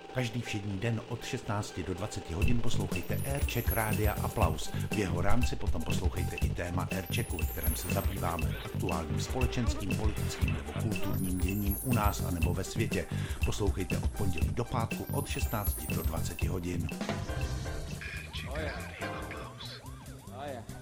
Každý všední den od 16 do 20 hodin poslouchejte Aircheck Rádia Aplaus. V jeho rámci potom poslouchejte i téma Airchecku, ve kterém se zabýváme aktuálním společenským, politickým nebo kulturním děním u nás a nebo ve světě. Poslouchejte od pondělí do pátku od 16 do 20 hodin. Aircheck Rádia Aplaus.